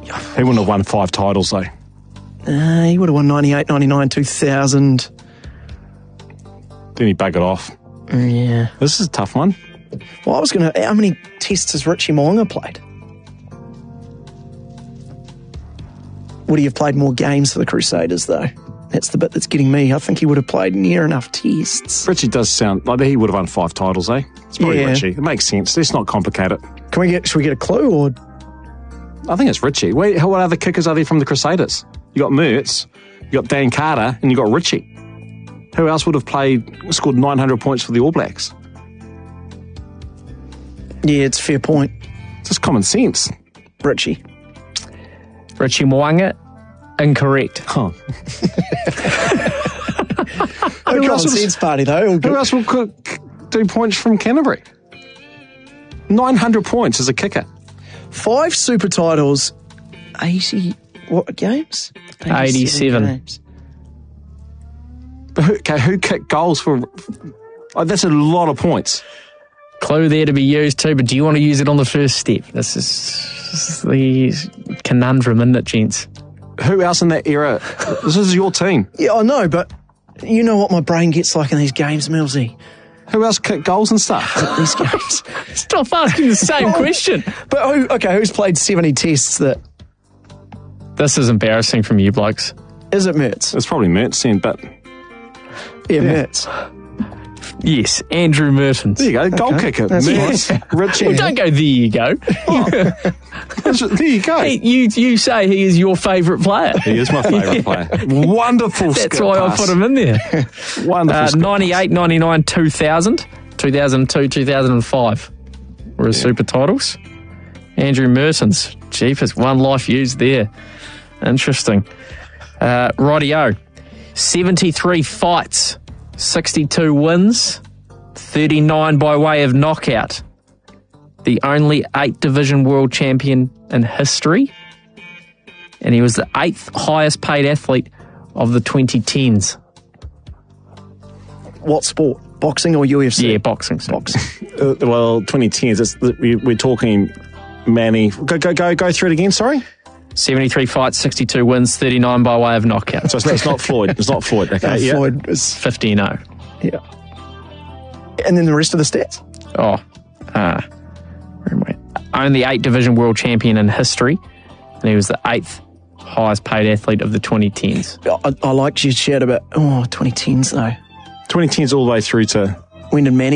He wouldn't have won 5 titles, though. He would have won 98, 99, 2000. Then he buggered off. Yeah. This is a tough one. Well, I was going to... How many tests has Richie Mo'unga played? Would he have played more games for the Crusaders, though? That's the bit that's getting me. I think he would have played near enough tests. Richie does sound like he would have won 5 titles, eh? It's probably Richie. It makes sense. Let's not complicate it. Should we get a clue, or... I think it's Richie. Wait, what other kickers are there from the Crusaders? You got Mertz, you got Dan Carter, and you got Richie. Who else would have scored 900 points for the All Blacks? Yeah, it's a fair point. It's just common sense. Richie Mo'unga, incorrect. Huh. No common sense party, though. Who else will do points from Canterbury? 900 points as a kicker. 5 super titles, 80... What games? 87 games. But who kicked goals for... Oh, that's a lot of points. Clue there to be used too, but do you want to use it on the first step? This is the conundrum, isn't it, gents? Who else in that era? This is your team. Yeah, I know, but you know what my brain gets like in these games, Millsy. Who else kicked goals and stuff? These games. Stop asking the same question. But who's played 70 tests that... This is embarrassing from you blokes. Is it Mertz? It's probably Mertz then, but... Yeah, Mertz. Yes, Andrew Mertens. There you go, goal kicker. That's Mertz, Richie. Well, don't go, there you go. There you go. Hey, you say he is your favourite player. He is my favourite player. Wonderful That's skill why pass. I put him in there. Wonderful skill 98, 99, 2000, 2002, 2005 were his super titles. Andrew Mertens. Jeepers, one life used there. Interesting. Rightio. 73 fights, 62 wins, 39 by way of knockout. The only 8 division world champion in history. And he was the 8th highest paid athlete of the 2010s. What sport? Boxing or UFC? Yeah, boxing. Boxing. Well, 2010s, we're talking Manny. Go through it again, sorry? 73 fights, 62 wins, 39 by way of knockout. So it's not Floyd. It's not Floyd. Okay, yeah. Floyd is... 50-0. Yeah. And then the rest of the stats? Only 8 division world champion in history, and he was the 8th highest paid athlete of the 2010s. I liked your chat about 2010s though. 2010s all the way through to... When did Manny